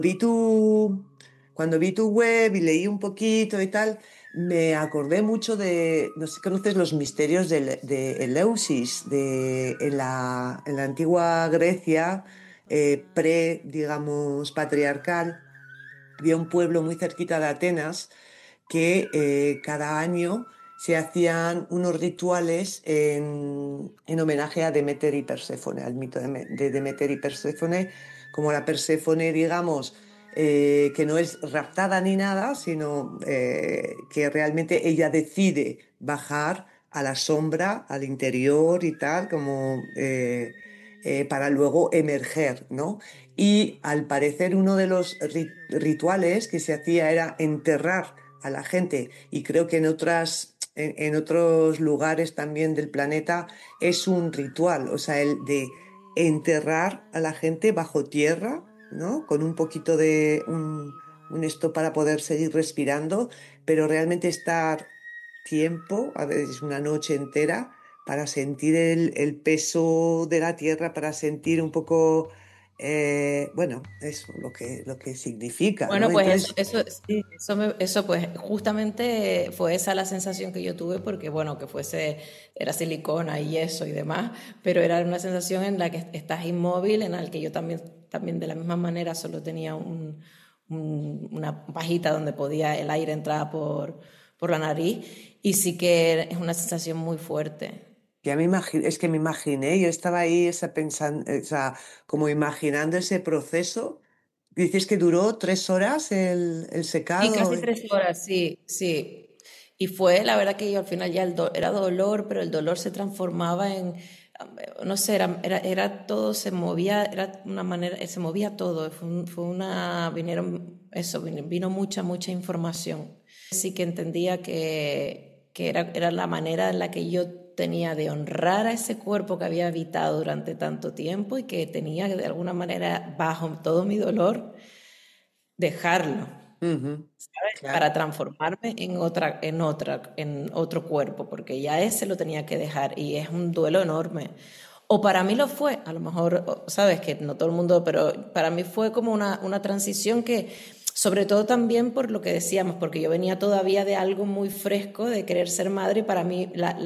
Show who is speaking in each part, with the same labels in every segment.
Speaker 1: Vi tu, cuando vi tu web y leí un poquito y tal, me acordé mucho de, no sé si conoces los misterios de Eleusis, en la antigua Grecia, digamos, patriarcal. Había un pueblo muy cerquita de Atenas que cada año se hacían unos rituales en homenaje a Demeter y Perséfone, al mito de Demeter y Perséfone, como la Perséfone, digamos, que no es raptada ni nada, sino que realmente ella decide bajar a la sombra, al interior y tal, como para luego emerger, ¿no? Y al parecer uno de los rituales que se hacía era enterrar a la gente, y creo que en otros lugares también del planeta es un ritual, o sea, el de enterrar a la gente bajo tierra, ¿no? Con un poquito un esto para poder seguir respirando, pero realmente estar tiempo, a veces una noche entera, para sentir el peso de la tierra, para sentir un poco, bueno, eso, lo que significa, ¿no?
Speaker 2: Bueno, pues
Speaker 1: Entonces,
Speaker 2: sí, eso pues justamente fue esa la sensación que yo tuve porque bueno, que fuese, era silicona y eso y demás, pero era una sensación en la que estás inmóvil, en la que yo también de la misma manera solo tenía una pajita donde podía el aire entrar por la nariz y sí que es una sensación muy fuerte.
Speaker 1: es que me imaginé, yo estaba ahí pensando, o sea, como imaginando ese proceso. Dices que duró 3 horas el
Speaker 2: Sí,
Speaker 1: secado.
Speaker 2: casi 3 horas, sí, sí. Y fue, la verdad que yo al final ya era dolor, pero el dolor se transformaba en, no sé, era todo, se movía, era una manera, se movía todo. Vino mucha información. Sí que entendía que era la manera en la que yo tenía de honrar a ese cuerpo que había habitado durante tanto tiempo y que tenía que de alguna manera, bajo todo mi dolor, dejarlo
Speaker 1: Ujú, claro.
Speaker 2: para transformarme en otro cuerpo, porque ya ese lo tenía que dejar y es un duelo enorme. O para mí lo fue, a lo mejor, sabes que no todo el mundo, pero para mí fue como una transición que, sobre todo también por lo que decíamos, porque yo venía todavía de algo muy fresco, de querer ser madre, y para mí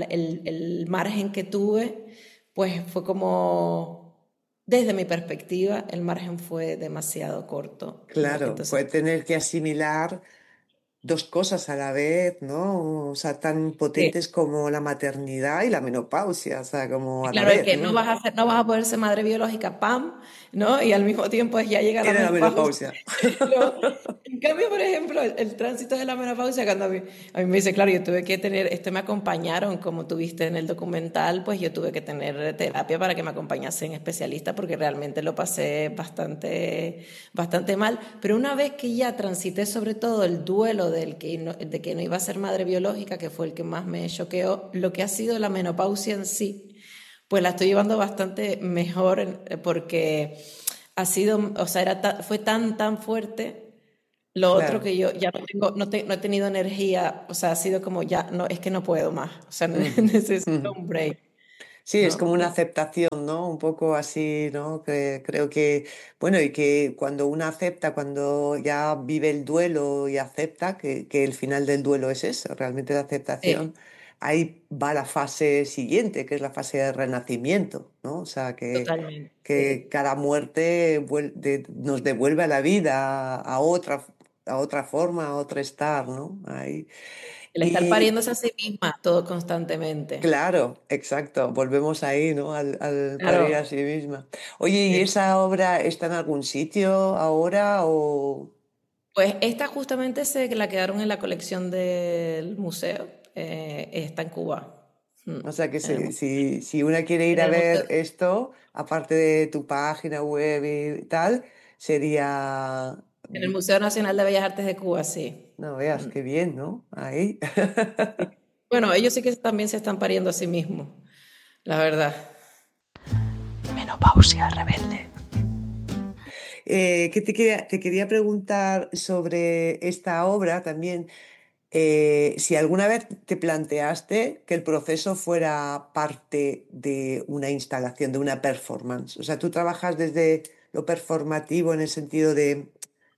Speaker 2: el margen que tuve, pues fue como, desde mi perspectiva, el margen fue demasiado corto.
Speaker 1: Claro,
Speaker 2: Entonces,
Speaker 1: fue tener que asimilar dos cosas a la vez, ¿no? O sea, tan
Speaker 2: sí.
Speaker 1: potentes como la maternidad y la menopausia, o sea, como a la
Speaker 2: Claro, es
Speaker 1: vez,
Speaker 2: que
Speaker 1: ¿no?
Speaker 2: no vas a poder ser madre biológica, ¡pam! ¿No? Y al mismo tiempo ya llega la
Speaker 1: Era la
Speaker 2: menopausia.
Speaker 1: menopausia.
Speaker 2: ¿No? En cambio, por ejemplo, el tránsito de la menopausia, cuando a mí me dice, claro, yo tuve que tener, me acompañaron, como tuviste en el documental, pues yo tuve que tener terapia para que me acompañasen especialistas porque realmente lo pasé bastante mal. Pero una vez que ya transité sobre todo el duelo de que no iba a ser madre biológica, que fue el que más me choqueó, lo que ha sido la menopausia en sí, pues la estoy llevando bastante mejor porque ha sido, o sea, fue tan fuerte. Lo otro
Speaker 1: Claro.
Speaker 2: que yo ya no he tenido energía, o sea, ha sido como ya, no, es que no puedo más, o sea,
Speaker 1: Ujú,
Speaker 2: necesito
Speaker 1: ujú.
Speaker 2: un break,
Speaker 1: Sí, es como
Speaker 2: ¿no?
Speaker 1: una aceptación, ¿no? Un poco así, ¿no? Que creo que, bueno, y que cuando uno acepta, cuando ya vive el duelo y acepta que el final del duelo es eso, realmente la
Speaker 2: Sí,
Speaker 1: aceptación, ahí va la fase siguiente, que es la fase de renacimiento, ¿no? O sea,
Speaker 2: totalmente,
Speaker 1: que
Speaker 2: sí.
Speaker 1: cada muerte nos devuelve a la vida, a otra forma, a otro estar, ¿no? Ahí.
Speaker 2: El estar pariéndose a sí misma todo constantemente.
Speaker 1: Claro, exacto. Volvemos ahí, ¿no? Al parir a
Speaker 2: Claro.
Speaker 1: sí misma. Oye, ¿y
Speaker 2: Sí.
Speaker 1: esa obra está en algún sitio ahora o...?
Speaker 2: Pues esta justamente se la quedaron en la colección del museo, está en Cuba,
Speaker 1: O sea que
Speaker 2: en el,
Speaker 1: si una quiere ir
Speaker 2: en
Speaker 1: a
Speaker 2: el museo.
Speaker 1: ver esto, aparte de tu página web y tal, sería...
Speaker 2: En el Museo Nacional de Bellas Artes de Cuba, sí.
Speaker 1: No veas
Speaker 2: Mm.
Speaker 1: qué bien, ¿no? Ahí.
Speaker 2: Bueno, ellos sí que también se están pariendo a sí mismos, la verdad. Menopausia rebelde.
Speaker 1: Te quería preguntar sobre esta obra también. Si alguna vez te planteaste que el proceso fuera parte de una instalación, de una performance. O sea, tú trabajas desde lo performativo en el sentido de,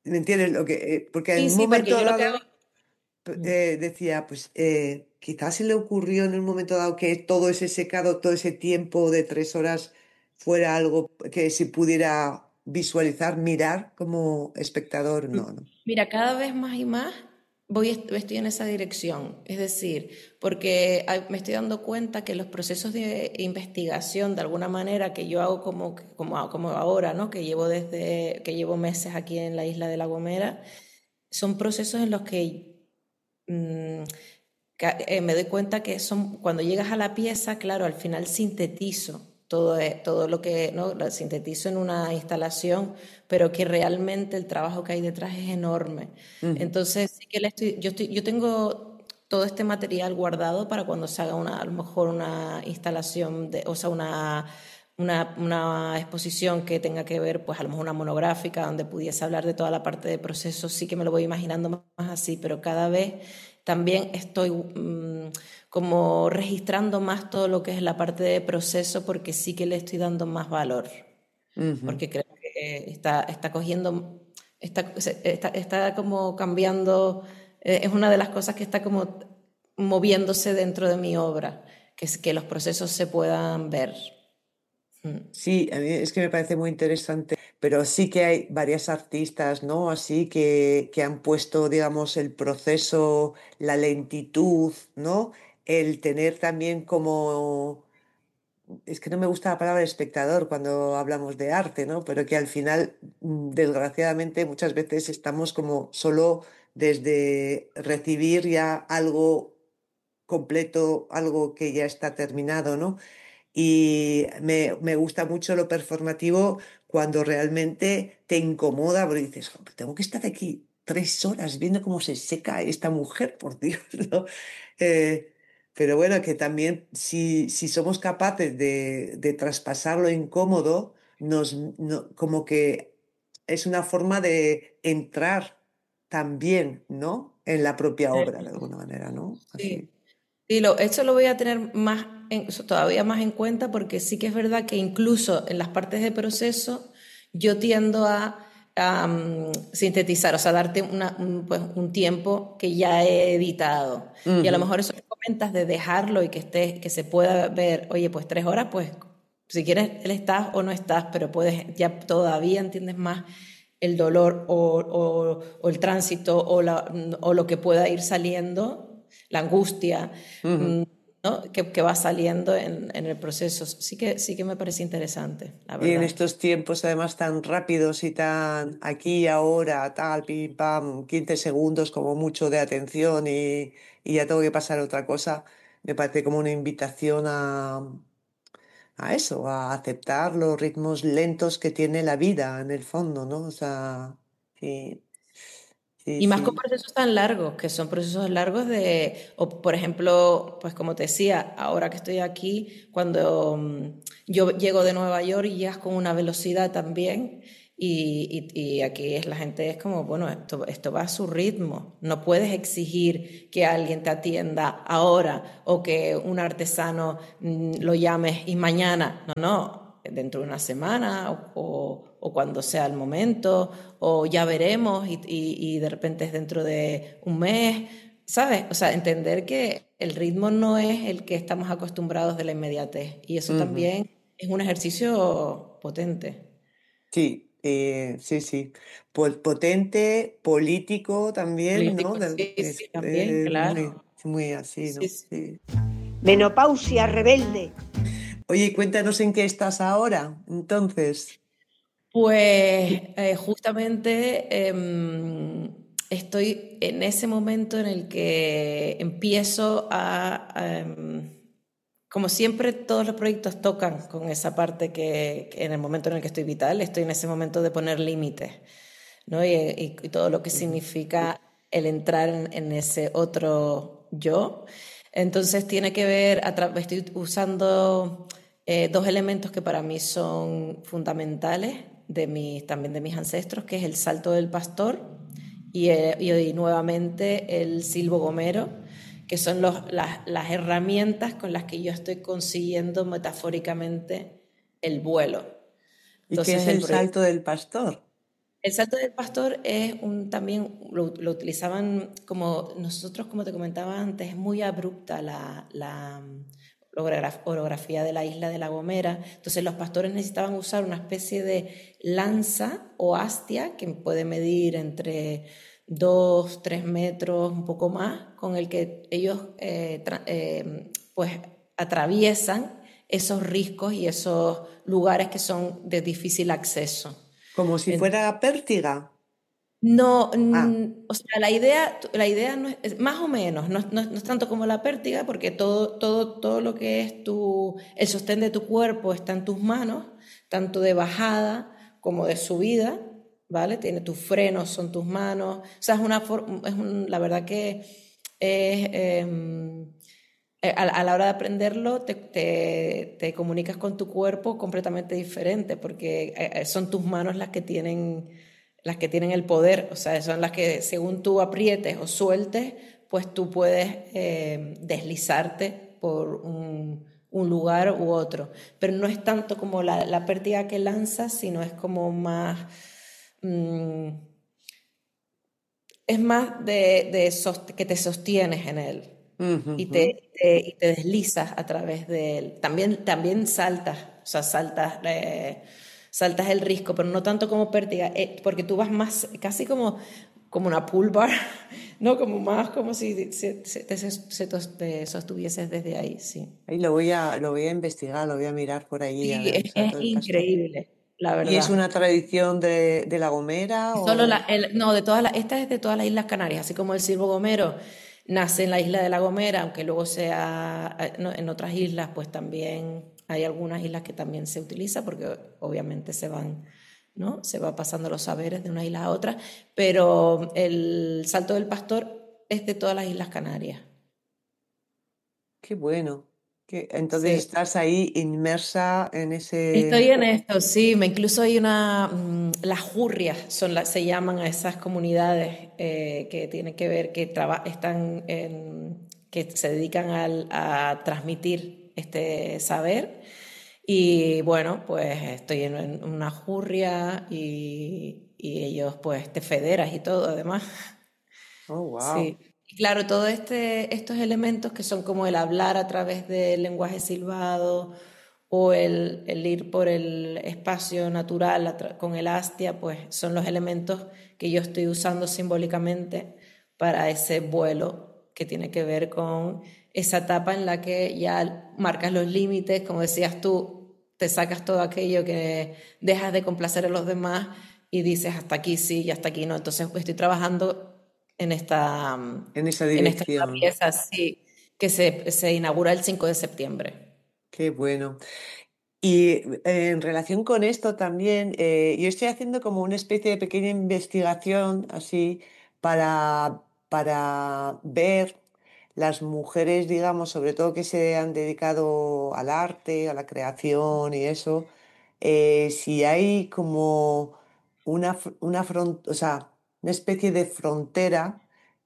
Speaker 1: ¿Me entiendes? Porque en
Speaker 2: Sí,
Speaker 1: un
Speaker 2: sí, porque
Speaker 1: momento
Speaker 2: yo lo que
Speaker 1: dado
Speaker 2: hago... Mm.
Speaker 1: decía, pues quizás se le ocurrió en un momento dado que todo ese secado, todo ese tiempo de 3 horas fuera algo que se pudiera visualizar, mirar como espectador. No, no.
Speaker 2: Mira, cada vez más y más estoy en esa dirección. Es decir, porque me estoy dando cuenta que los procesos de investigación, de alguna manera, que yo hago como ahora, ¿no? Que llevo meses aquí en la isla de La Gomera, son procesos en los que mm, me doy cuenta que son, cuando llegas a la pieza, claro, al final sintetizo todo lo que, ¿no? Lo sintetizo en una instalación, pero que realmente el trabajo que hay detrás es enorme.
Speaker 1: Ujú.
Speaker 2: Entonces, sí que yo tengo todo este material guardado para cuando se haga a lo mejor una instalación, o sea, una exposición que tenga que ver, pues a lo mejor una monográfica donde pudiese hablar de toda la parte de procesos, sí que me lo voy imaginando más así, pero cada vez también estoy como registrando más todo lo que es la parte de proceso porque sí que le estoy dando más valor,
Speaker 1: Ujú.
Speaker 2: porque creo que está cogiendo, está como cambiando, es una de las cosas que está como moviéndose dentro de mi obra, que es que los procesos se puedan ver. Mm.
Speaker 1: Sí, a mí es que me parece muy interesante, pero sí que hay varias artistas, ¿no? Así que han puesto, digamos, el proceso, la lentitud, ¿no? El tener también como, es que no me gusta la palabra espectador cuando hablamos de arte, ¿no? Pero que al final, desgraciadamente, muchas veces estamos como solo desde recibir ya algo completo, algo que ya está terminado, ¿no? Y me gusta mucho lo performativo cuando realmente te incomoda, porque dices, "Jo, pues tengo que estar aquí 3 horas viendo cómo se seca esta mujer, por Dios", ¿no? Eh, pero bueno, que también si somos capaces de traspasar lo incómodo, como que es una forma de entrar también, ¿no? En la propia obra, de alguna manera, ¿no?
Speaker 2: Sí.
Speaker 1: Así.
Speaker 2: Sí, eso lo voy a tener todavía más en cuenta porque sí que es verdad que incluso en las partes de proceso yo tiendo a sintetizar, o sea, darte pues, un tiempo que ya he editado. Y a lo
Speaker 1: Ujú,
Speaker 2: mejor eso que comentas de dejarlo y que se pueda ver, oye, pues 3 horas, pues si quieres, él estás o no estás, pero puedes, ya todavía entiendes más el dolor o el tránsito o lo que pueda ir saliendo, la angustia,
Speaker 1: ujú.
Speaker 2: ¿no? que va saliendo en el proceso. Sí que me parece interesante, la
Speaker 1: Y en
Speaker 2: verdad.
Speaker 1: estos tiempos además tan rápidos y tan aquí y ahora, tal, pim, pam, 15 segundos como mucho de atención y ya tengo que pasar a otra cosa, me parece como una invitación a eso, a aceptar los ritmos lentos que tiene la vida en el fondo, ¿no? O sea, sí, sí,
Speaker 2: Y más con
Speaker 1: sí.
Speaker 2: procesos tan largos, que son procesos largos o por ejemplo, pues como te decía, ahora que estoy aquí, cuando yo llego de Nueva York y llegas con una velocidad también, y aquí la gente es como, bueno, esto va a su ritmo, no puedes exigir que alguien te atienda ahora o que un artesano lo llames y mañana, no, dentro de una semana o cuando sea el momento, o ya veremos y de repente es dentro de un mes, ¿sabes? O sea, entender que el ritmo no es el que estamos acostumbrados de la inmediatez y eso
Speaker 1: Ujú.
Speaker 2: también es un ejercicio potente.
Speaker 1: Sí, sí, sí. Potente, político también, ¿no?
Speaker 2: Político, sí,
Speaker 1: Es
Speaker 2: sí, también, claro.
Speaker 1: muy así,
Speaker 2: Sí,
Speaker 1: ¿no?
Speaker 2: sí.
Speaker 1: Sí.
Speaker 3: Menopausia rebelde.
Speaker 1: Oye, y cuéntanos en qué estás ahora, entonces.
Speaker 2: Pues justamente estoy en ese momento en el que empiezo como siempre todos los proyectos tocan con esa parte que en el momento en el que estoy vital, estoy en ese momento de poner límites, ¿no? Y todo lo que
Speaker 1: Ujú.
Speaker 2: significa el entrar en ese otro yo. Entonces tiene que ver, estoy usando dos elementos que para mí son fundamentales también de mis ancestros, que es el salto del pastor y nuevamente el silbo gomero, que son las herramientas con las que yo estoy consiguiendo metafóricamente el vuelo.
Speaker 1: ¿Y qué
Speaker 2: Entonces
Speaker 1: es
Speaker 2: el
Speaker 1: el
Speaker 2: proyecto
Speaker 1: salto del pastor?
Speaker 2: El salto del pastor es también lo utilizaban como nosotros, como te comentaba antes, es muy abrupta la orografía de la isla de La Gomera. Entonces los pastores necesitaban usar una especie de lanza o hastia que puede medir entre 2, 3 metros, un poco más, con el que ellos pues atraviesan esos riscos y esos lugares que son de difícil acceso.
Speaker 1: Como si fuera pértiga.
Speaker 2: No,
Speaker 1: Ah,
Speaker 2: o sea, la idea no es más o menos, no es tanto como la pértiga, porque todo lo que es el sostén de tu cuerpo está en tus manos, tanto de bajada como de subida, ¿vale? Tus frenos son tus manos, o sea, la verdad que es, a la hora de aprenderlo te comunicas con tu cuerpo completamente diferente, porque son tus manos las que tienen el poder, o sea, son las que según tú aprietes o sueltes, pues tú puedes deslizarte por un lugar u otro. Pero no es tanto como la pértiga que lanzas, sino es como más, mm, es más que te sostienes en él
Speaker 1: ujú,
Speaker 2: y
Speaker 1: ujú.
Speaker 2: te deslizas a través de él. También saltas, o sea, saltas el risco, pero no tanto como pértiga, porque tú vas más, casi como una pool bar, ¿no? Como si te sostuvieses desde ahí, sí.
Speaker 1: Ahí lo voy a investigar, lo voy a mirar por allí, a
Speaker 2: Sí,
Speaker 1: ver el
Speaker 2: es
Speaker 1: Salto del Pastor.
Speaker 2: increíble, la
Speaker 1: ¿Y es
Speaker 2: verdad.
Speaker 1: una tradición de La Gomera
Speaker 2: Solo
Speaker 1: o...?
Speaker 2: no, esta es de todas las Islas Canarias, así como el Silbo Gomero nace en la isla de La Gomera, aunque luego sea no, en otras islas, pues también hay algunas islas que también se utiliza, porque obviamente ¿no? Se va pasando los saberes de una isla a otra, pero el Salto del Pastor es de todas las Islas Canarias.
Speaker 1: Qué bueno. Entonces
Speaker 2: Sí.
Speaker 1: estás ahí inmersa en
Speaker 2: Estoy
Speaker 1: ese...
Speaker 2: en esto, sí, incluso hay las jurrias, se llaman a esas comunidades que tienen que ver, que se dedican a transmitir este saber. Y bueno, pues estoy en una jurria y ellos pues te federas y todo además.
Speaker 1: Oh, wow.
Speaker 2: Sí. Y claro, todos estos elementos que son como el hablar a través del lenguaje silbado o el ir por el espacio natural con el hastia, pues son los elementos que yo estoy usando simbólicamente para ese vuelo que tiene que ver con esa etapa en la que ya marcas los límites, como decías tú, te sacas todo aquello que dejas de complacer a los demás y dices hasta aquí sí y hasta aquí no. Entonces estoy trabajando en esta,
Speaker 1: En esa
Speaker 2: en esta nueva
Speaker 1: dirección.
Speaker 2: pieza, sí, que se inaugura el 5 de septiembre.
Speaker 1: Qué bueno. Y en relación con esto también, yo estoy haciendo como una especie de pequeña investigación así para ver las mujeres, digamos, sobre todo que se han dedicado al arte, a la creación y eso, si hay como o sea, una especie de frontera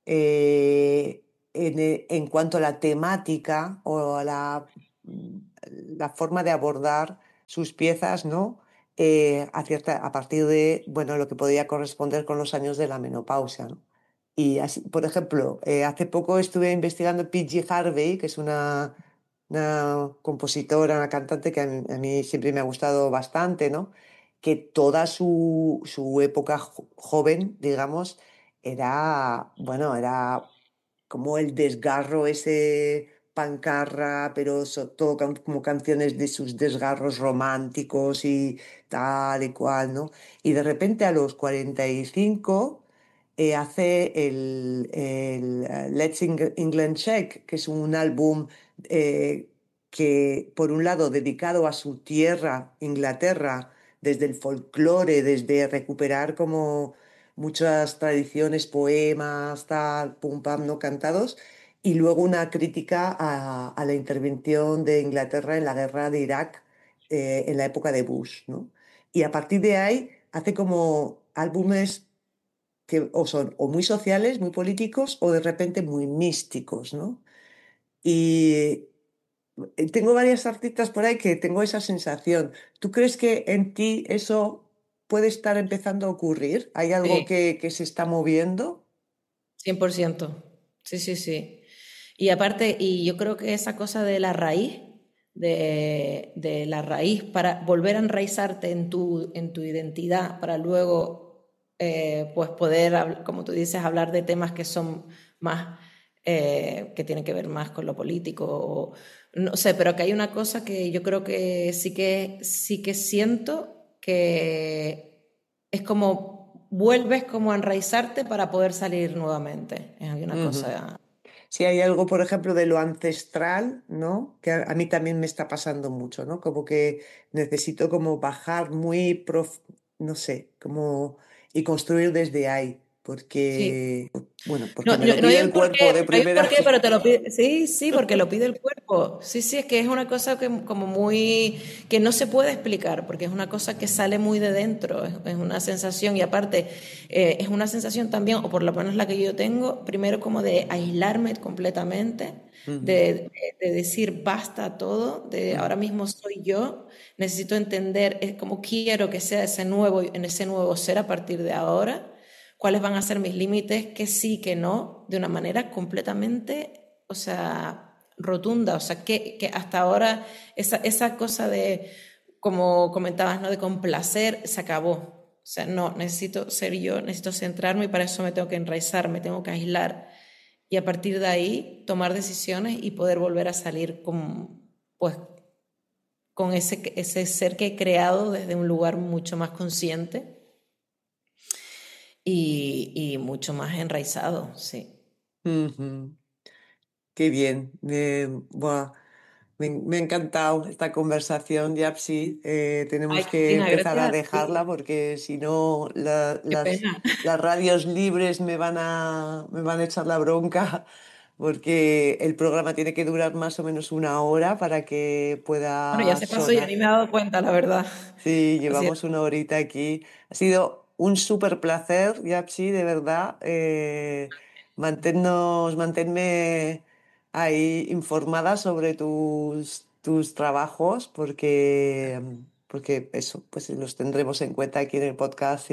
Speaker 1: en cuanto a la temática o a la forma de abordar sus piezas, ¿no? A partir de, bueno, lo que podría corresponder con los años de la menopausia, ¿no? Y así, por ejemplo, hace poco estuve investigando P.G. Harvey, que es una compositora, una cantante que a mí siempre me ha gustado bastante, ¿no? Que toda su época joven, digamos, bueno, era como el desgarro ese pancarra, pero todo como canciones de sus desgarros románticos y tal y cual, ¿no? Y de repente a los 45 hace el Let's England Shake, que es un álbum eh, que, por un lado, dedicado a su tierra, Inglaterra, desde el folclore, desde recuperar como muchas tradiciones, poemas, tal, pum, pam, no cantados, y luego una crítica a la intervención de Inglaterra en la guerra de Irak en la época de Bush, ¿no? Y a partir de ahí hace como álbumes que o son o muy sociales, muy políticos, o de repente muy místicos, ¿no? Y tengo varias artistas por ahí que tengo esa sensación. ¿Tú crees que en ti eso puede estar empezando a ocurrir? ¿Hay algo
Speaker 2: Sí,
Speaker 1: que se está moviendo?
Speaker 2: 100%. Sí, sí, sí. Y aparte, y yo creo que esa cosa de la raíz, de la raíz para volver a enraizarte en tu identidad, para luego pues poder, como tú dices, hablar de temas que son más, que tienen que ver más con lo político, o, no sé, pero que hay una cosa que yo creo que sí que siento que es como vuelves como a enraizarte para poder salir nuevamente. Hay una
Speaker 1: Ujú.
Speaker 2: cosa.
Speaker 1: Si hay algo, por ejemplo, de lo ancestral, ¿no? Que a mí también me está pasando mucho, ¿no? Como que necesito como bajar no sé, como y construir desde ahí,
Speaker 2: Sí.
Speaker 1: porque, bueno,
Speaker 2: No,
Speaker 1: porque me
Speaker 2: no,
Speaker 1: lo
Speaker 2: no hay
Speaker 1: pide
Speaker 2: un
Speaker 1: el cuerpo
Speaker 2: porqué,
Speaker 1: de
Speaker 2: no hay un
Speaker 1: primera.
Speaker 2: porqué, pero te lo pide. Sí, sí, porque lo pide el cuerpo. Sí, sí, es que es una cosa que como muy que no se puede explicar, porque es una cosa que sale muy de dentro, es una sensación y aparte es una sensación también, o por lo menos la que yo tengo, primero como de aislarme completamente,
Speaker 1: Ujú,
Speaker 2: de decir basta a todo, de
Speaker 1: ujú,
Speaker 2: ahora mismo soy yo, necesito entender cómo quiero que sea ese nuevo, en ese nuevo ser a partir de ahora, cuáles van a ser mis límites, que sí, que no, de una manera completamente, o sea, rotunda, o sea, que hasta ahora esa cosa de, como comentabas, ¿no? De complacer, se acabó. O sea, no, necesito ser yo, necesito centrarme y para eso me tengo que enraizar, me tengo que aislar y a partir de ahí tomar decisiones y poder volver a salir con, pues, con ese ser que he creado desde un lugar mucho más consciente y mucho más enraizado, sí.
Speaker 1: ujú. Qué bien. Buah, me ha encantado esta conversación, Yapsi.
Speaker 2: Ay,
Speaker 1: Tenemos que
Speaker 2: Cristina,
Speaker 1: empezar a
Speaker 2: gracias a
Speaker 1: dejarla
Speaker 2: ti.
Speaker 1: porque si no
Speaker 2: Qué pena.
Speaker 1: las radios libres me van a echar la bronca porque el programa tiene que durar más o menos una hora para que
Speaker 2: Bueno, ya
Speaker 1: pueda
Speaker 2: se pasó, ya
Speaker 1: sonar.
Speaker 2: ni me he dado cuenta, la verdad.
Speaker 1: Sí,
Speaker 2: Así es.
Speaker 1: llevamos una horita aquí. Ha sido un súper placer, Yapsi, de verdad. Manténme ahí informada sobre tus trabajos, porque eso, pues los tendremos en cuenta aquí en el podcast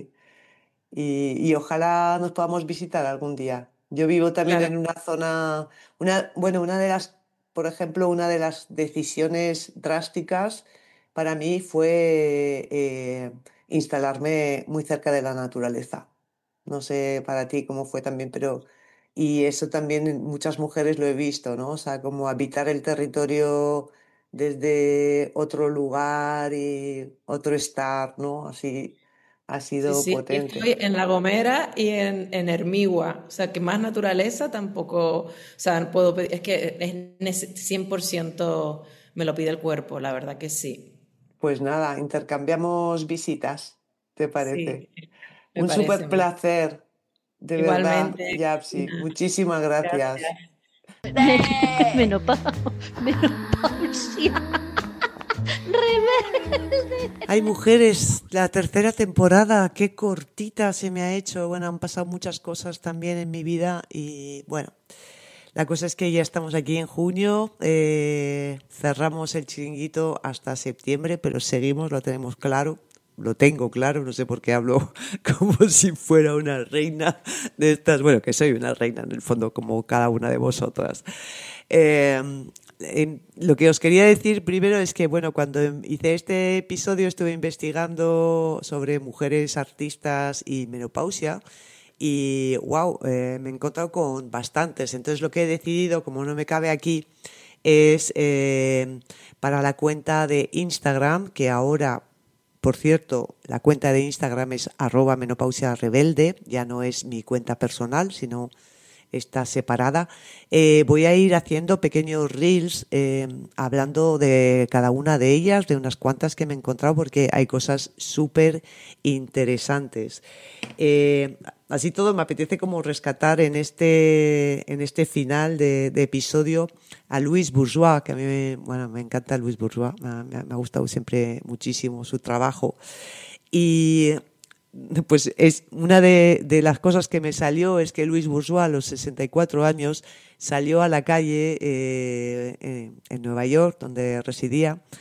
Speaker 1: y ojalá nos podamos visitar algún día. Yo vivo también
Speaker 2: Claro.
Speaker 1: en una zona, bueno, por ejemplo, una de las decisiones drásticas para mí fue instalarme muy cerca de la naturaleza. No sé para ti cómo fue también, pero y eso también en muchas mujeres lo he visto, ¿no? O sea, como habitar el territorio desde otro lugar y otro estar, ¿no? Así ha
Speaker 2: Sí,
Speaker 1: sido
Speaker 2: sí, yo
Speaker 1: potente.
Speaker 2: estoy en La Gomera y en Hermigua. O sea, que más naturaleza tampoco, o sea, no puedo pedir, es que es 100% me lo pide el cuerpo, la verdad que sí.
Speaker 1: Pues nada, intercambiamos visitas, ¿te
Speaker 2: Sí,
Speaker 1: parece?
Speaker 2: me
Speaker 1: Un
Speaker 2: parece.
Speaker 1: súper placer, de verdad,
Speaker 2: Igualmente,
Speaker 1: Yapsi.
Speaker 2: Cristina,
Speaker 1: Muchísimas gracias.
Speaker 2: gracias.
Speaker 3: Menopausia. Menopausia.
Speaker 1: Hay mujeres, la tercera temporada, qué cortita se me ha hecho. Bueno, han pasado muchas cosas también en mi vida y bueno, la cosa es que ya estamos aquí en junio, cerramos el chiringuito hasta septiembre, pero seguimos, lo tenemos claro. Lo tengo claro, no sé por qué hablo como si fuera una reina de estas. Bueno, que soy una reina en el fondo, como cada una de vosotras. Eh, lo que os quería decir primero es que, bueno, cuando hice este episodio estuve investigando sobre mujeres artistas y menopausia y, wow, me he encontrado con bastantes. Entonces lo que he decidido, como no me cabe aquí, es para la cuenta de Instagram, que ahora, por cierto, la cuenta de Instagram es @menopausiarebelde, ya no es mi cuenta personal, sino está separada. Voy a ir haciendo pequeños reels hablando de cada una de ellas, de unas cuantas que me he encontrado, porque hay cosas súper interesantes. Así todo, me apetece como rescatar en este final de episodio a Louise Bourgeois, que a mí bueno, me encanta Louise Bourgeois, me ha gustado siempre muchísimo su trabajo. Y pues es una de las cosas que me salió es que Louise Bourgeois a los 64 años salió a la calle en Nueva York, donde residía,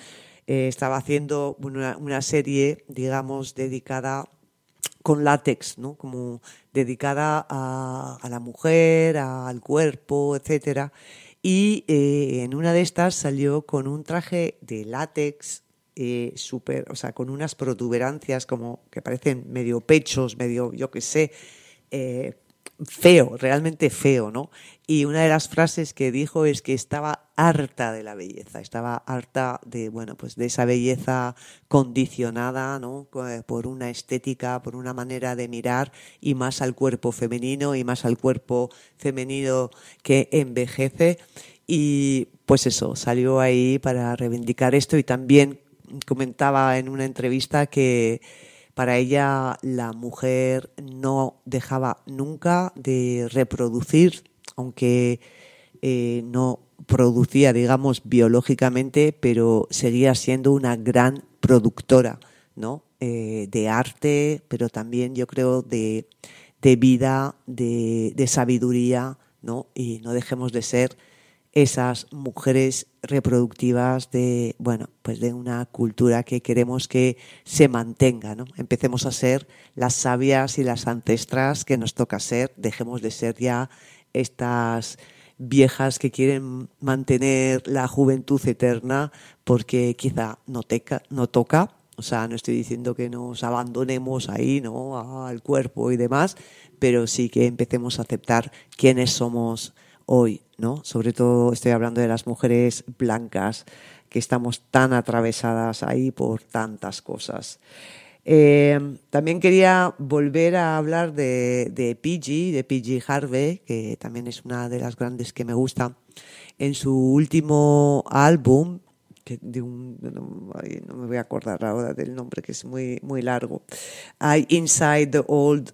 Speaker 1: estaba haciendo una serie, digamos, dedicada con látex, ¿no? Como dedicada a la mujer, al cuerpo, etcétera. Y en una de estas salió con un traje de látex súper, o sea, con unas protuberancias como que parecen medio pechos, medio, yo qué sé, eh, feo, realmente feo, ¿no? Y una de las frases que dijo es que estaba harta de la belleza, estaba harta de, bueno, pues de esa belleza condicionada, ¿no? Por una estética, por una manera de mirar y más al cuerpo femenino y más al cuerpo femenino que envejece. Y pues eso, salió ahí para reivindicar esto y también comentaba en una entrevista que para ella la mujer no dejaba nunca de reproducir, aunque no producía, digamos, biológicamente, pero seguía siendo una gran productora, ¿no? De arte, pero también yo creo de vida, de sabiduría, ¿no? Y no dejemos de ser esas mujeres reproductivas de, bueno, pues de una cultura que queremos que se mantenga, ¿no? Empecemos a ser las sabias y las ancestras que nos toca ser, dejemos de ser ya estas viejas que quieren mantener la juventud eterna porque quizá no toca, o sea, no estoy diciendo que nos abandonemos ahí, ¿no? Al cuerpo y demás, pero sí que empecemos a aceptar quiénes somos hoy, ¿no? Sobre todo estoy hablando de las mujeres blancas, que estamos tan atravesadas ahí por tantas cosas. También quería volver a hablar de PG Harvey, que también es una de las grandes que me gusta. En su último álbum, no me voy a acordar ahora del nombre, que es muy, muy largo, Inside the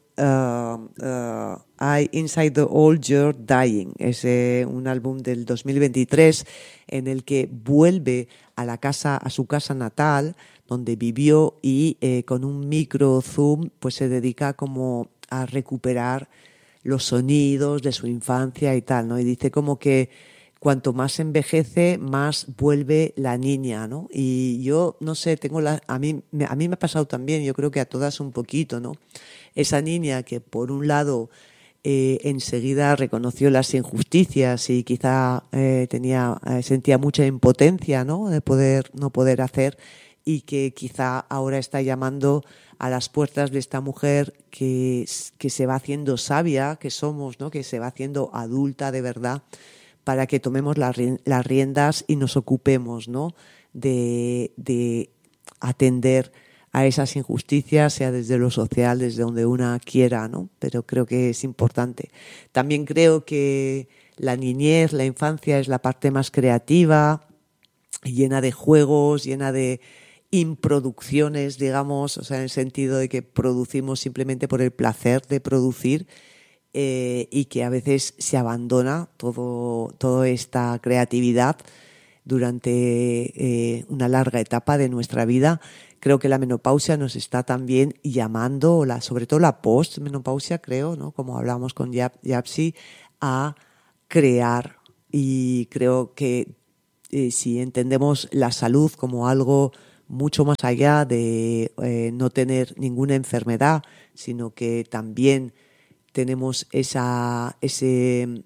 Speaker 1: Old You're Dying. Es un álbum del 2023 en el que vuelve a su casa natal, donde vivió, y con un micro zoom pues se dedica como a recuperar los sonidos de su infancia y tal, ¿no? Y dice como que cuanto más envejece, más vuelve la niña, ¿no? Y yo, no sé, a mí me ha pasado también, yo creo que a todas un poquito, ¿no? Esa niña que por un lado enseguida reconoció las injusticias y quizá sentía mucha impotencia, ¿no? De no poder hacer, y que quizá ahora está llamando a las puertas de esta mujer que se va haciendo sabia, que somos, ¿no? Que se va haciendo adulta de verdad, para que tomemos las riendas y nos ocupemos, ¿no? de atender a esas injusticias, sea desde lo social, desde donde una quiera, ¿no? Pero creo que es importante. También creo que la niñez, la infancia es la parte más creativa, llena de juegos, llena de improducciones, digamos, o sea, en el sentido de que producimos simplemente por el placer de producir, y que a veces se abandona toda esta creatividad durante una larga etapa de nuestra vida. Creo que la menopausia nos está también llamando, sobre todo la postmenopausia, creo, ¿no? Como hablábamos con Yapsi, a crear. Y creo que si entendemos la salud como algo mucho más allá de no tener ninguna enfermedad, sino que también tenemos ese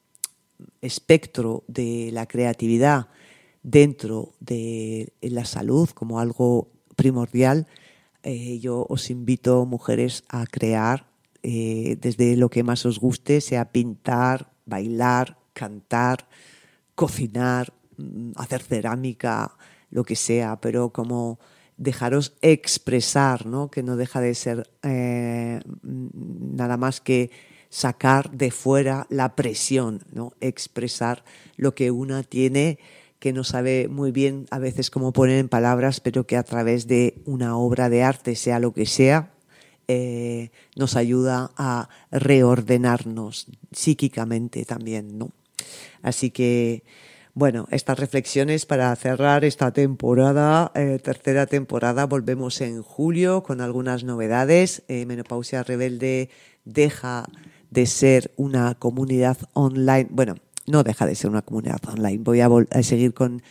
Speaker 1: espectro de la creatividad dentro de la salud como algo primordial, yo os invito, mujeres, a crear desde lo que más os guste, sea pintar, bailar, cantar, cocinar, hacer cerámica, lo que sea, pero como dejaros expresar, ¿no? Que no deja de ser nada más que sacar de fuera la presión, ¿no? Expresar lo que una tiene, que no sabe muy bien a veces cómo poner en palabras, pero que a través de una obra de arte, sea lo que sea, nos ayuda a reordenarnos psíquicamente también, ¿no? Así que, bueno, estas reflexiones para cerrar esta temporada, tercera temporada. Volvemos en julio con algunas novedades. Menopausia Rebelde deja de ser una comunidad online. Bueno, no deja de ser una comunidad online. Voy a seguir con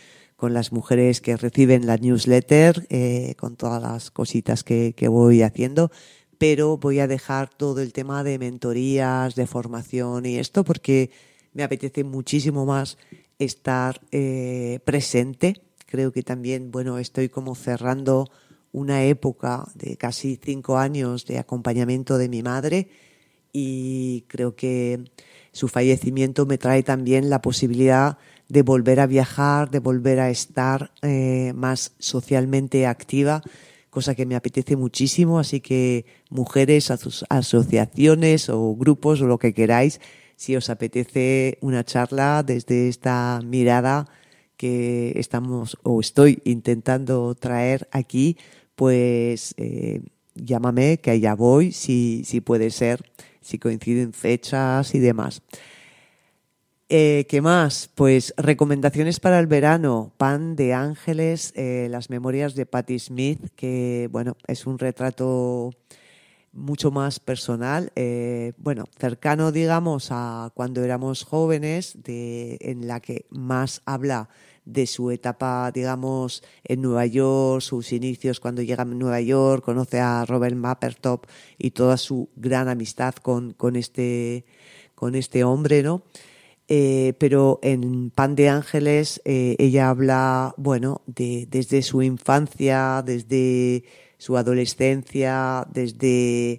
Speaker 1: con las mujeres que reciben la newsletter, con todas las cositas que voy haciendo, pero voy a dejar todo el tema de mentorías, de formación y esto porque me apetece muchísimo más estar presente. Creo que también, estoy como cerrando una época de casi 5 años de acompañamiento de mi madre y creo que su fallecimiento me trae también la posibilidad de volver a viajar, de volver a estar más socialmente activa, cosa que me apetece muchísimo. Así que mujeres, asociaciones o grupos o lo que queráis, si os apetece una charla desde esta mirada que estamos o estoy intentando traer aquí, pues llámame, que allá voy, si puede ser, si coinciden fechas y demás. ¿Qué más? Pues recomendaciones para el verano. Pan de Ángeles, las memorias de Patti Smith, que es un retrato mucho más personal, cercano, digamos, a cuando éramos jóvenes, en la que más habla de su etapa, digamos, en Nueva York, sus inicios cuando llega a Nueva York, conoce a Robert Mapplethorpe y toda su gran amistad con este hombre, ¿no? Pero en Pan de Ángeles ella habla, desde su infancia, desde su adolescencia, desde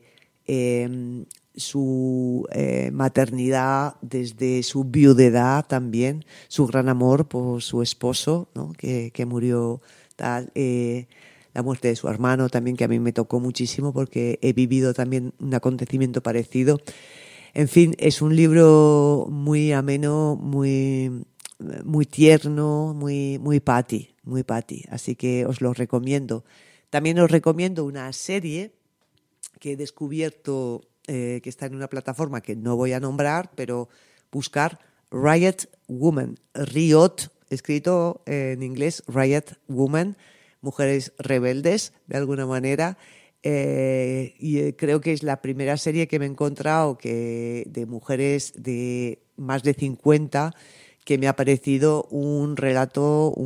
Speaker 1: su maternidad, desde su viudedad también, su gran amor por su esposo, ¿no? que murió tal, la muerte de su hermano también, que a mí me tocó muchísimo porque he vivido también un acontecimiento parecido. En fin, es un libro muy ameno, muy tierno, muy Patti. Así que os lo recomiendo. También os recomiendo una serie que he descubierto, que está en una plataforma que no voy a nombrar, pero buscar Riot Woman, Riot, escrito en inglés Riot Woman, mujeres rebeldes, de alguna manera. Y creo que es la primera serie que me he encontrado de mujeres de más de 50 que me ha parecido un retrato,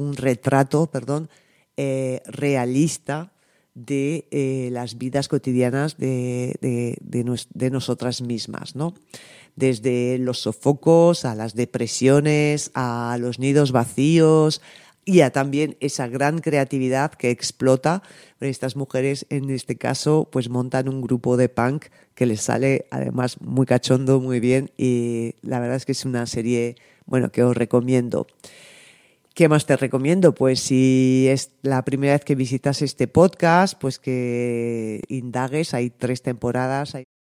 Speaker 1: realista de las vidas cotidianas de nosotras mismas, ¿no? Desde los sofocos a las depresiones, a los nidos vacíos y a también esa gran creatividad que explota. Estas mujeres, en este caso, pues montan un grupo de punk que les sale además muy cachondo, muy bien, y la verdad es que es una serie, que os recomiendo. ¿Qué más te recomiendo? Pues si es la primera vez que visitas este podcast, pues que indagues, hay 3 temporadas.